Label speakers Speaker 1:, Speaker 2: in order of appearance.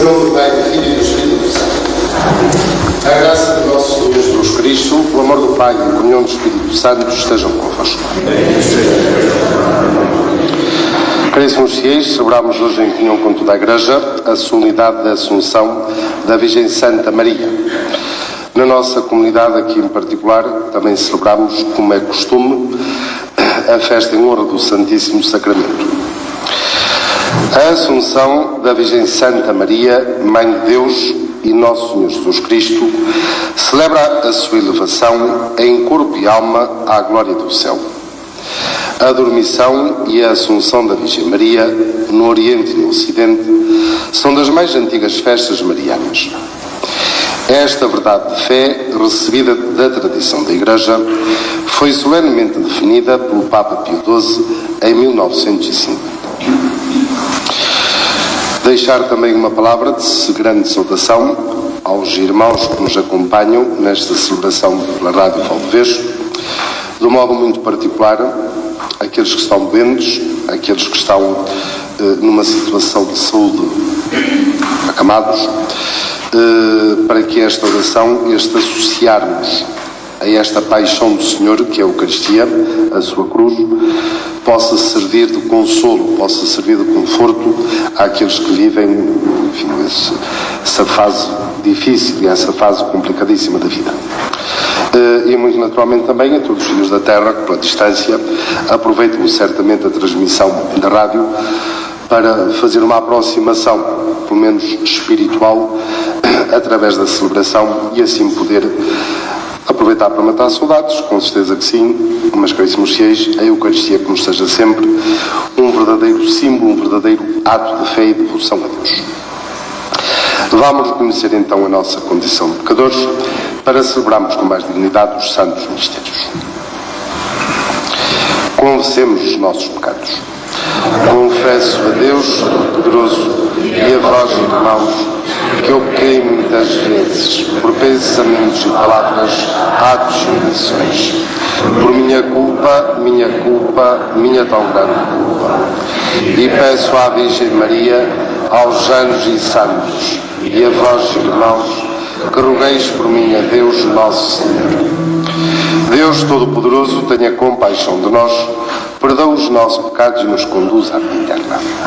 Speaker 1: Em nome do Pai, do Filho e do Espírito Santo. A graça do nosso Senhor Jesus Cristo, o amor do Pai e a comunhão do Espírito Santo estejam convosco. Caríssimos fiéis, celebramos hoje em comunhão com toda a Igreja a solenidade da Assunção da Virgem Santa Maria. Na nossa comunidade, aqui em particular, também celebramos, como é costume, a festa em honra do Santíssimo Sacramento. A Assunção da Virgem Santa Maria, Mãe de Deus e Nosso Senhor Jesus Cristo, celebra a sua elevação em corpo e alma à glória do céu. A Dormição e a Assunção da Virgem Maria, no Oriente e no Ocidente, são das mais antigas festas marianas. Esta verdade de fé, recebida da tradição da Igreja, foi solenemente definida pelo Papa Pio XII em 1950. Deixar também uma palavra de grande saudação aos irmãos que nos acompanham nesta celebração pela Rádio Valdevejo, de um modo muito particular, aqueles que estão doentes, aqueles que estão numa situação de saúde acamados, para que esta oração, este associarmos a esta paixão do Senhor, que é a Eucaristia, a sua cruz, possa servir de consolo, possa servir de conforto àqueles que vivem, enfim, essa fase difícil e essa fase complicadíssima da vida. E muito naturalmente também a todos os filhos da terra que, pela distância, aproveitam certamente a transmissão da rádio para fazer uma aproximação, pelo menos espiritual, através da celebração e assim poder aproveitar para matar saudades, com certeza que sim, mas caríssimos fiéis, a Eucaristia que nos seja sempre um verdadeiro símbolo, um verdadeiro ato de fé e devoção a Deus. Vamos reconhecer então a nossa condição de pecadores para celebrarmos com mais dignidade os santos mistérios. Confessemos os nossos pecados. Confesso a Deus Todo-Poderoso e a vós, irmãos, que eu pequei muitas vezes, por pensamentos e palavras, atos e omissões. Por minha culpa, minha tão grande culpa. E peço à Virgem Maria, aos anjos e santos, e a vós, irmãos, que rogueis por mim a Deus Nosso Senhor. Deus Todo-Poderoso tenha compaixão de nós, perdoe os nossos pecados e nos conduz à vida eterna.